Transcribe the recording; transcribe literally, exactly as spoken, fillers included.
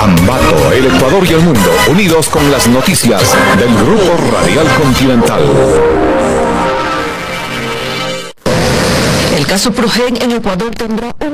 Ambato, el Ecuador y el mundo, unidos con las noticias del Grupo Radial Continental. El caso Progen en Ecuador tendrá un